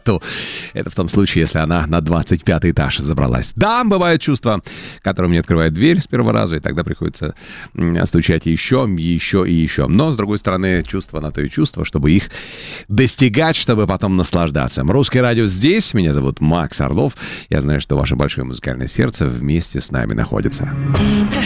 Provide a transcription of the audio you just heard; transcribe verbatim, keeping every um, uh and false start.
высоту. Это в том случае, если она на двадцать пятый этаж забралась. Да, бывают чувства, которым не открывает дверь с первого раза, и тогда приходится стучать еще, еще и еще. Но, с другой стороны, чувство на то и чувство, чтобы их достигать, чтобы потом наслаждаться. Русское радио здесь. Меня зовут Макс Орлов. Я знаю, что ваше большое музыкальное сердце вместе с нами находится. День